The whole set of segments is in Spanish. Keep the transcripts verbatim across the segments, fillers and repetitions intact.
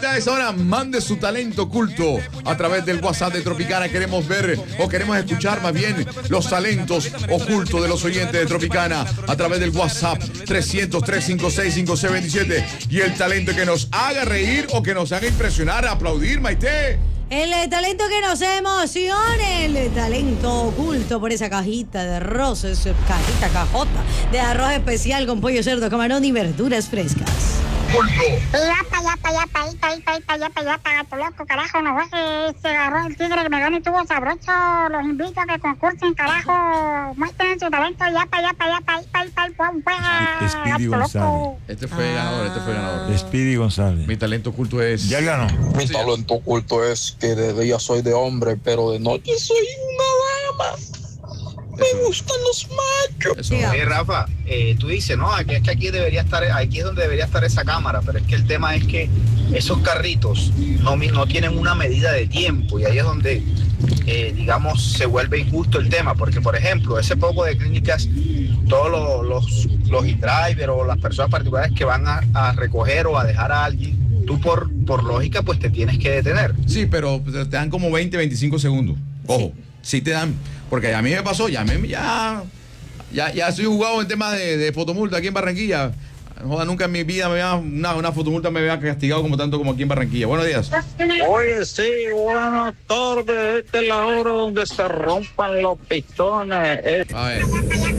usted a esa hora mande su talento oculto a través del WhatsApp de Tropicana. Queremos ver o queremos escuchar más bien los talentos ocultos de los oyentes de Tropicana a través del WhatsApp trescientos, trescientos cincuenta y seis, cincuenta y seis veintisiete. Y el talento que nos haga reír o que nos haga impresionar, aplaudir, Maite. El eh, talento que nos emocione, el eh, talento oculto por esa cajita de arroz, esa cajita, cajota de arroz especial con pollo, cerdo, camarón y verduras frescas. Yapa, yapa, yapa, yapa, yapa, yapa, yapa, gato loco, carajo, no ves, se agarró el tigre que me gane tuvo sabrocho, los invito a que concursen, carajo, muestren su talento, yapa, yapa, yapa, yapa, yapa, yapa, Speedy González. Este fue ganador, este fue ganador. Speedy González. Mi talento oculto es... Ya ganó. Mi talento oculto es que de día soy de hombre, pero de noche soy una dama. Me gustan los machos. Eso. Diga. Oye, Rafa, eh, tú dices, no, aquí es que aquí debería estar, aquí es donde debería estar esa cámara, pero es que el tema es que esos carritos no, mi- no tienen una medida de tiempo y ahí es donde, eh, digamos, se vuelve injusto el tema, porque, por ejemplo, ese poco de clínicas, todos los, los, los e-drivers o las personas particulares que van a, a recoger o a dejar a alguien, tú por, por lógica, pues te tienes que detener. Sí, pero te dan como veinte, veinticinco segundos. Ojo, sí, te dan. Porque a mí me pasó, ya me, ya, ya, ya soy jugado en temas de, de fotomulta aquí en Barranquilla. Joda, nunca en mi vida me había, una, una fotomulta me había castigado como tanto como aquí en Barranquilla. Buenos días. Oye, sí, buenas tardes. Esta es la hora donde se rompan los pistones. Eh, A ver.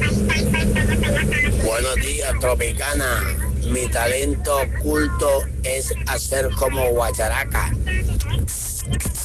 Buenos días, Tropicana. Mi talento oculto es hacer como guacharaca.